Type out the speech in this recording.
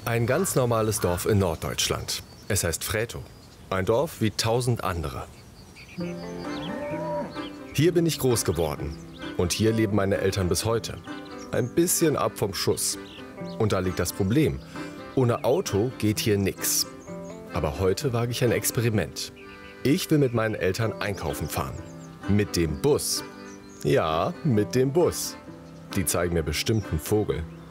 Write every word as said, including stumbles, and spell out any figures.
Ein ganz normales Dorf in Norddeutschland. Es heißt Frätow. Ein Dorf wie tausend andere. Hier bin ich groß geworden. Und hier leben meine Eltern bis heute. Ein bisschen ab vom Schuss. Und da liegt das Problem. Ohne Auto geht hier nix. Aber heute wage ich ein Experiment. Ich will mit meinen Eltern einkaufen fahren. Mit dem Bus. Ja, mit dem Bus. Die zeigen mir bestimmt einen Vogel.